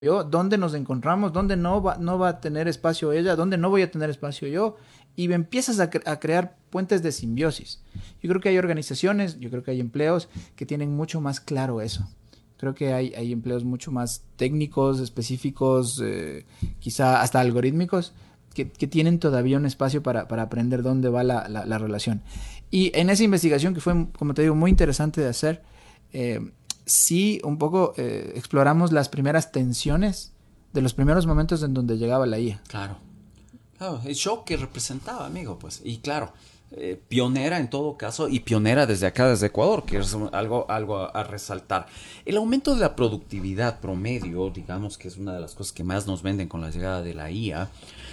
yo, dónde nos encontramos, dónde no va a tener espacio ella, dónde no voy a tener espacio yo, y empiezas a crear puentes de simbiosis. Yo creo que hay organizaciones, yo creo que hay empleos que tienen mucho más claro eso. Creo que hay empleos mucho más técnicos, específicos, quizá hasta algorítmicos, que tienen todavía un espacio para aprender dónde va la relación. Y en esa investigación, que fue, como te digo, muy interesante de hacer, sí, un poco exploramos las primeras tensiones de los primeros momentos en donde llegaba la IA. Claro. Claro, el shock que representaba, amigo, pues. Y claro, pionera en todo caso, y pionera desde acá, desde Ecuador, que es algo a resaltar. El aumento de la productividad promedio, digamos que es una de las cosas que más nos venden con la llegada de la IA,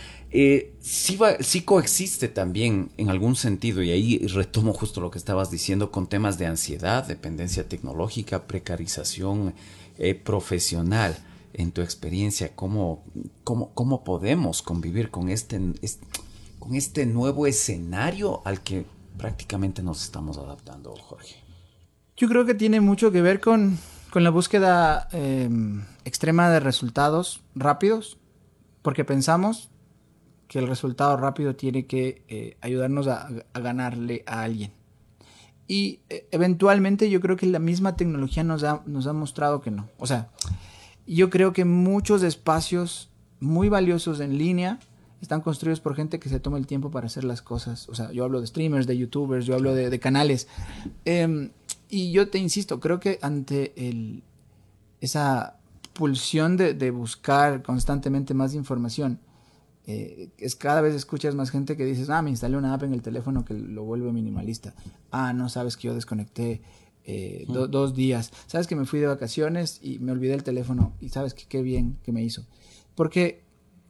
sí coexiste también en algún sentido, y ahí retomo justo lo que estabas diciendo, con temas de ansiedad, dependencia tecnológica, precarización profesional. En tu experiencia, ¿cómo podemos convivir con con este nuevo escenario al que prácticamente nos estamos adaptando, Jorge? Yo creo que tiene mucho que ver con la búsqueda extrema de resultados rápidos, porque pensamos que el resultado rápido tiene que ayudarnos a ganarle a alguien. Y eventualmente yo creo que la misma tecnología nos ha mostrado que no. O sea, yo creo que muchos espacios muy valiosos en línea están construidos por gente que se toma el tiempo para hacer las cosas. O sea, yo hablo de streamers, de youtubers, yo hablo de canales. Y yo te insisto, creo que ante esa pulsión de buscar constantemente más información, es cada vez escuchas más gente que dices, me instalé una app en el teléfono que lo vuelve minimalista. No sabes que yo desconecté 2 días. Sabes que me fui de vacaciones y me olvidé el teléfono, y sabes que qué bien que me hizo. Porque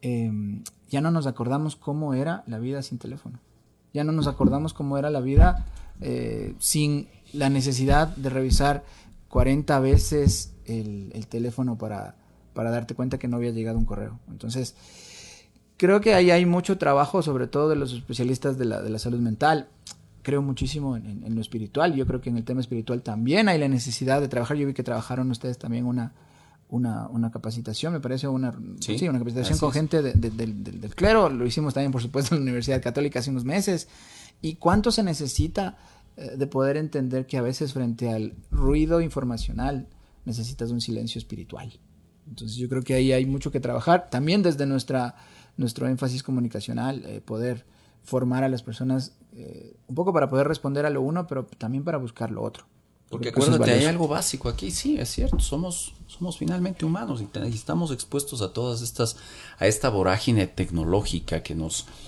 ya no nos acordamos cómo era la vida sin teléfono. Ya no nos acordamos cómo era la vida sin la necesidad de revisar 40 veces el teléfono para darte cuenta que no había llegado un correo. Entonces, creo que ahí hay mucho trabajo, sobre todo de los especialistas de la salud mental. Creo muchísimo en lo espiritual. Yo creo que en el tema espiritual también hay la necesidad de trabajar. Yo vi que trabajaron ustedes también una capacitación, me parece, una capacitación con gente del clero. Lo hicimos también, por supuesto, en la Universidad Católica hace unos meses. ¿Y cuánto se necesita de poder entender que a veces frente al ruido informacional necesitas un silencio espiritual? Entonces yo creo que ahí hay mucho que trabajar. También desde nuestro énfasis comunicacional, poder formar a las personas un poco para poder responder a lo uno, pero también para buscar lo otro. Porque acuérdate, hay algo básico aquí, sí, es cierto, somos finalmente humanos y estamos expuestos a esta vorágine tecnológica que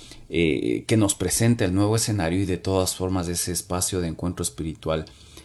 nos presenta el nuevo escenario, y de todas formas ese espacio de encuentro espiritual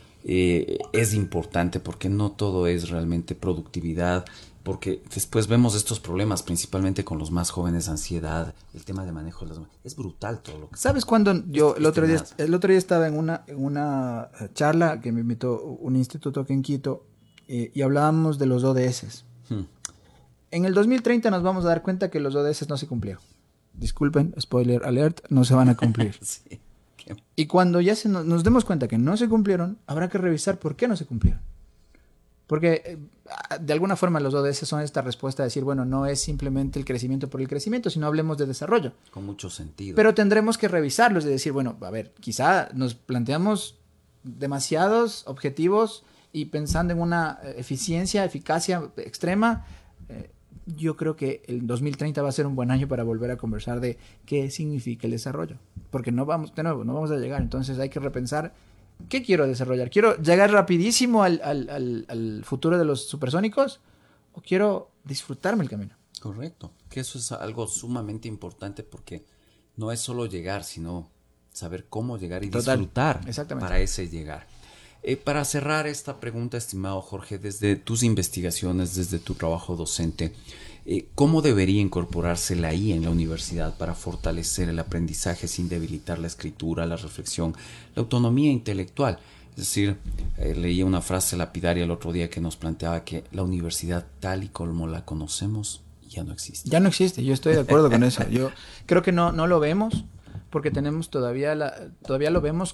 es importante, porque no todo es realmente productividad, porque después vemos estos problemas principalmente con los más jóvenes, ansiedad, el tema de manejo de es brutal todo lo que... ¿Sabes cuándo yo el otro día estaba en una charla que me invitó un instituto aquí en Quito, y hablábamos de los ODS? En el 2030 nos vamos a dar cuenta que los ODS no se cumplieron. Disculpen, spoiler alert, no se van a cumplir. Sí. Y cuando ya nos demos cuenta que no se cumplieron, habrá que revisar por qué no se cumplieron. Porque de alguna forma los ODS son esta respuesta de decir, bueno, no es simplemente el crecimiento por el crecimiento, sino hablemos de desarrollo. Con mucho sentido. Pero tendremos que revisarlos y decir, bueno, a ver, quizá nos planteamos demasiados objetivos y pensando en una eficacia extrema. Yo creo que el 2030 va a ser un buen año para volver a conversar de qué significa el desarrollo. Porque no vamos a llegar. Entonces hay que repensar qué quiero desarrollar. ¿Quiero llegar rapidísimo al futuro de los supersónicos o quiero disfrutarme el camino? Correcto. Que eso es algo sumamente importante, porque no es solo llegar, sino saber cómo llegar y disfrutar para ese llegar. Para cerrar esta pregunta, estimado Jorge, desde tus investigaciones, desde tu trabajo docente, ¿cómo debería incorporarse la IA en la universidad para fortalecer el aprendizaje sin debilitar la escritura, la reflexión, la autonomía intelectual? Es decir, leí una frase lapidaria el otro día que nos planteaba que la universidad tal y como la conocemos ya no existe. Ya no existe, yo estoy de acuerdo con eso. Yo creo que no lo vemos porque tenemos todavía lo vemos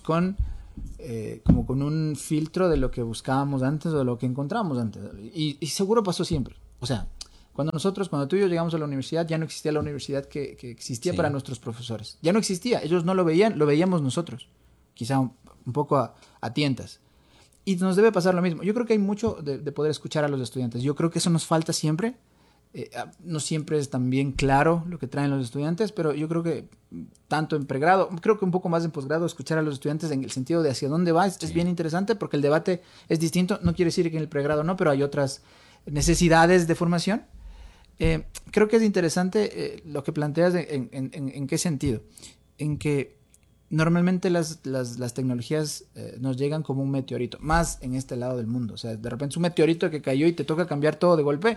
como con un filtro de lo que buscábamos antes o de lo que encontramos antes. Y seguro pasó siempre. O sea, Cuando tú y yo llegamos a la universidad, ya no existía la universidad que existía para nuestros profesores. Ya no existía. Ellos no lo veían, lo veíamos nosotros. Quizá un poco a tientas. Y nos debe pasar lo mismo. Yo creo que hay mucho de poder escuchar a los estudiantes. Yo creo que eso nos falta siempre. No siempre es tan bien claro lo que traen los estudiantes, pero yo creo que tanto en pregrado, creo que un poco más en posgrado, escuchar a los estudiantes en el sentido de hacia dónde va es bien interesante, porque el debate es distinto. No quiere decir que en el pregrado no, pero hay otras necesidades de formación. Creo que es interesante lo que planteas en qué sentido. En que normalmente las tecnologías nos llegan como un meteorito, más en este lado del mundo. O sea, de repente es un meteorito que cayó y te toca cambiar todo de golpe.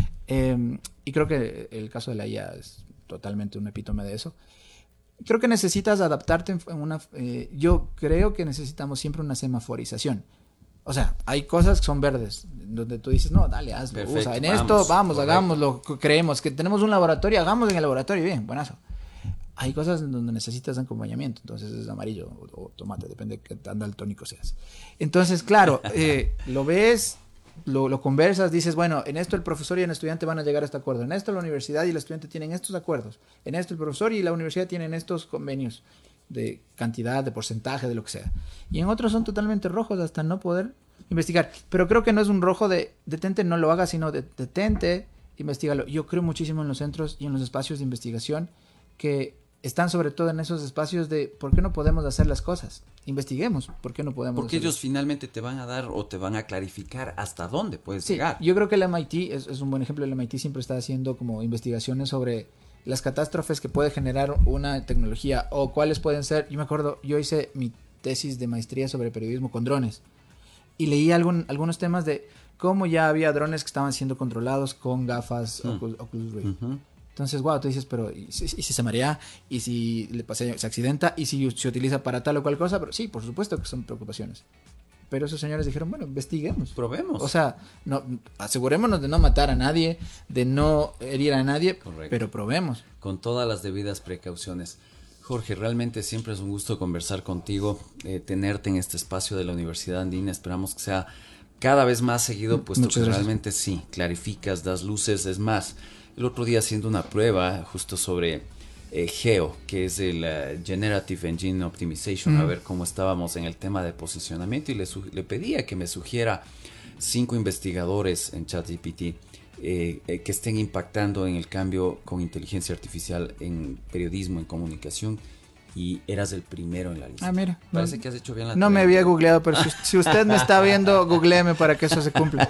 Y creo que el caso de la IA es totalmente un epítome de eso. Creo que necesitas adaptarte yo creo que necesitamos siempre una semaforización. O sea, hay cosas que son verdes, donde tú dices, no, dale, hazlo, perfecto, usa. En esto, vamos, hagámoslo, creemos que tenemos un laboratorio, hagamos en el laboratorio, bien, buenazo. Hay cosas en donde necesitas acompañamiento, entonces es amarillo o tomate, depende de qué tan daltónico seas. Entonces, claro, lo ves, lo conversas, dices, bueno, en esto el profesor y el estudiante van a llegar a este acuerdo, en esto la universidad y el estudiante tienen estos acuerdos, en esto el profesor y la universidad tienen estos convenios de cantidad, de porcentaje, de lo que sea. Y en otros son totalmente rojos hasta no poder investigar. Pero creo que no es un rojo de detente, no lo hagas, sino de detente, investígalo. Yo creo muchísimo en los centros y en los espacios de investigación que están sobre todo en esos espacios de ¿por qué no podemos hacer las cosas? Investiguemos, ¿por qué no podemos Porque ellos finalmente te van a dar o te van a clarificar hasta dónde puedes llegar. Yo creo que el MIT es un buen ejemplo. El MIT siempre está haciendo como investigaciones sobre las catástrofes que puede generar una tecnología o cuáles pueden ser. Yo me acuerdo, yo hice mi tesis de maestría sobre periodismo con drones y leí algunos temas de cómo ya había drones que estaban siendo controlados con gafas Oculus Rift. Entonces, wow, tú dices, pero ¿y si se marea? ¿Y si se accidenta? ¿Y si se utiliza para tal o cual cosa? Pero sí, por supuesto que son preocupaciones. Pero esos señores dijeron, bueno, investiguemos. Probemos. O sea, asegurémonos de no matar a nadie, de no herir a nadie, correcto, pero probemos. Con todas las debidas precauciones. Jorge, realmente siempre es un gusto conversar contigo, tenerte en este espacio de la Universidad Andina. Esperamos que sea cada vez más seguido, puesto que realmente sí, clarificas, das luces. Es más, el otro día haciendo una prueba justo sobre Geo, que es el Generative Engine Optimization, a ver cómo estábamos en el tema de posicionamiento, y le pedía que me sugiera 5 investigadores en ChatGPT que estén impactando en el cambio con inteligencia artificial en periodismo, en comunicación, y eras el primero en la lista. Ah, mira. Parece que has hecho bien la tarea. No me había googleado, pero si usted me está viendo, googleeme para que eso se cumpla.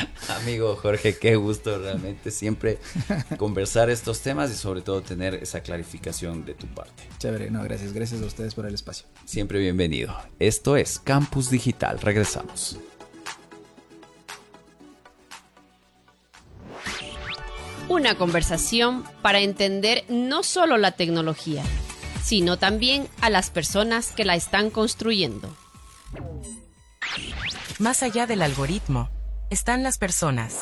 Amigo Jorge, qué gusto realmente siempre conversar estos temas y sobre todo tener esa clarificación de tu parte. Chévere, no, gracias a ustedes por el espacio. Siempre bienvenido. Esto es Campus Digital. Regresamos. Una conversación para entender no solo la tecnología, sino también a las personas que la están construyendo. Más allá del algoritmo, están las personas.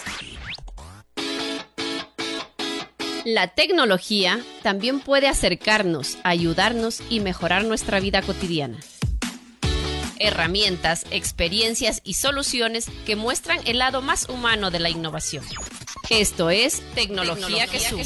La tecnología también puede acercarnos, ayudarnos y mejorar nuestra vida cotidiana. Herramientas, experiencias y soluciones que muestran el lado más humano de la innovación. Esto es Tecnología que Suma.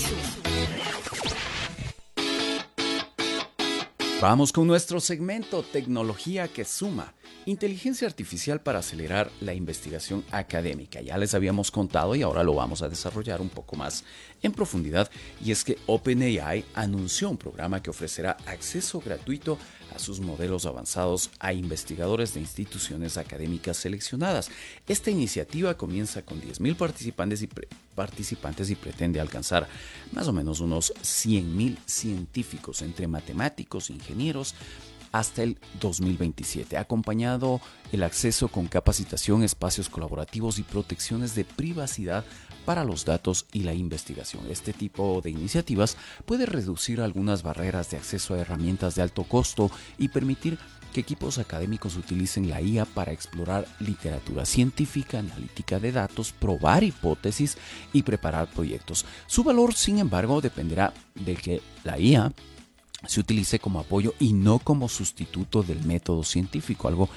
Vamos con nuestro segmento Tecnología que Suma. Inteligencia artificial para acelerar la investigación académica. Ya les habíamos contado y ahora lo vamos a desarrollar un poco más en profundidad. Y es que OpenAI anunció un programa que ofrecerá acceso gratuito a sus modelos avanzados a investigadores de instituciones académicas seleccionadas. Esta iniciativa comienza con 10,000 participantes y pretende alcanzar más o menos unos 100,000 científicos entre matemáticos, ingenieros, hasta el 2027, acompañado el acceso con capacitación, espacios colaborativos y protecciones de privacidad para los datos y la investigación. Este tipo de iniciativas puede reducir algunas barreras de acceso a herramientas de alto costo y permitir que equipos académicos utilicen la IA para explorar literatura científica, analítica de datos, probar hipótesis y preparar proyectos. Su valor, sin embargo, dependerá de que la IA se utilice como apoyo y no como sustituto del método científico, algo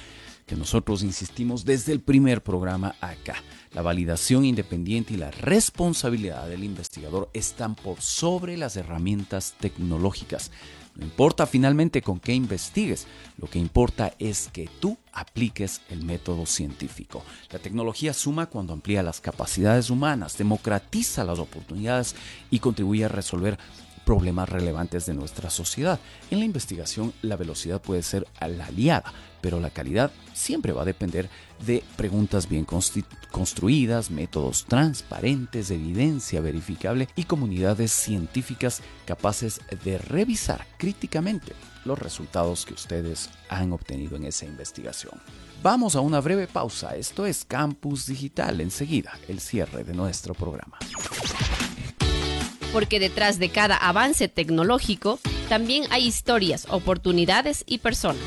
que nosotros insistimos desde el primer programa acá. La validación independiente y la responsabilidad del investigador están por sobre las herramientas tecnológicas. No importa finalmente con qué investigues, lo que importa es que tú apliques el método científico. La tecnología suma cuando amplía las capacidades humanas, democratiza las oportunidades y contribuye a resolver problemas relevantes de nuestra sociedad. En la investigación, la velocidad puede ser la aliada, pero la calidad siempre va a depender de preguntas bien construidas, métodos transparentes, evidencia verificable y comunidades científicas capaces de revisar críticamente los resultados que ustedes han obtenido en esa investigación. Vamos a una breve pausa. Esto es Campus Digital. Enseguida, el cierre de nuestro programa. Porque detrás de cada avance tecnológico también hay historias, oportunidades y personas.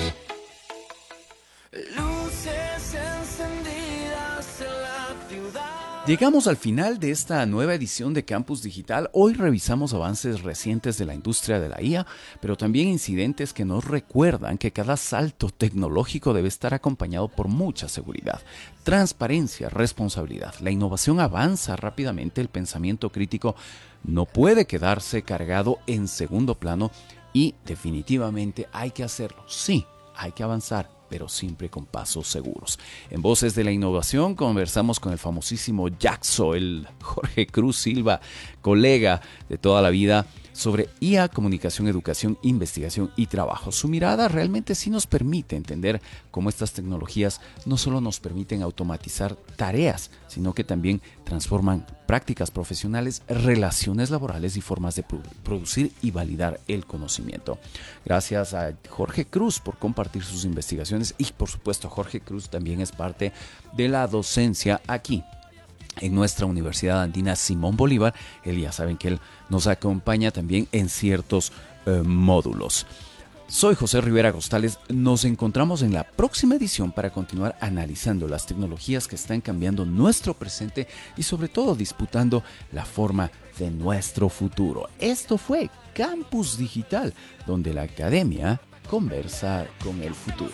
Llegamos al final de esta nueva edición de Campus Digital. Hoy revisamos avances recientes de la industria de la IA, pero también incidentes que nos recuerdan que cada salto tecnológico debe estar acompañado por mucha seguridad, transparencia, responsabilidad. La innovación avanza rápidamente, el pensamiento crítico no puede quedarse cargado en segundo plano y definitivamente hay que hacerlo. Sí, hay que avanzar, pero siempre con pasos seguros. En Voces de la Innovación conversamos con el famosísimo Jaxo, el Jorge Cruz Silva, colega de toda la vida, sobre IA, comunicación, educación, investigación y trabajo. Su mirada realmente sí nos permite entender cómo estas tecnologías no solo nos permiten automatizar tareas, sino que también transforman prácticas profesionales, relaciones laborales y formas de producir y validar el conocimiento. Gracias a Jorge Cruz por compartir sus investigaciones y, por supuesto, Jorge Cruz también es parte de la docencia aquí en nuestra Universidad Andina Simón Bolívar. Ya saben que él nos acompaña también en ciertos módulos. Soy José Rivera Costales. Nos encontramos en la próxima edición para continuar analizando las tecnologías que están cambiando nuestro presente y sobre todo disputando la forma de nuestro futuro. Esto fue Campus Digital, donde la academia conversa con el futuro.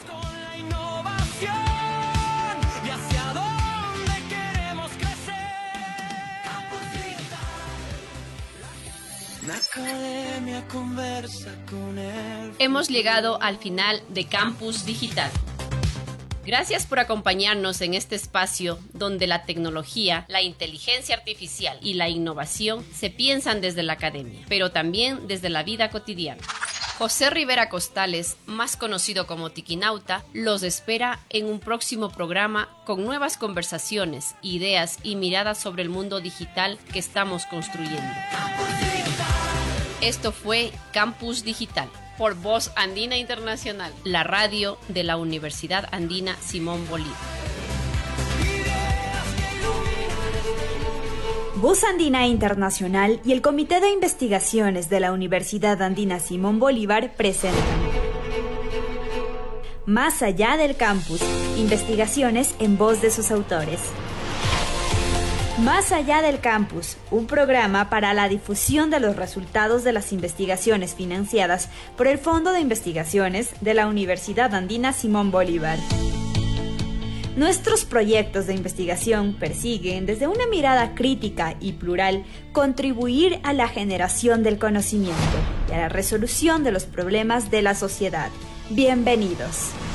Hemos llegado al final de Campus Digital. Gracias por acompañarnos en este espacio donde la tecnología, la inteligencia artificial y la innovación se piensan desde la academia, pero también desde la vida cotidiana. José Rivera Costales, más conocido como Tiquinauta, los espera en un próximo programa con nuevas conversaciones, ideas y miradas sobre el mundo digital que estamos construyendo. Esto fue Campus Digital por Voz Andina Internacional, la radio de la Universidad Andina Simón Bolívar. Voz Andina Internacional y el Comité de Investigaciones de la Universidad Andina Simón Bolívar presentan Más allá del campus, investigaciones en voz de sus autores. Más allá del campus, un programa para la difusión de los resultados de las investigaciones financiadas por el Fondo de Investigaciones de la Universidad Andina Simón Bolívar. Nuestros proyectos de investigación persiguen, desde una mirada crítica y plural, contribuir a la generación del conocimiento y a la resolución de los problemas de la sociedad. Bienvenidos.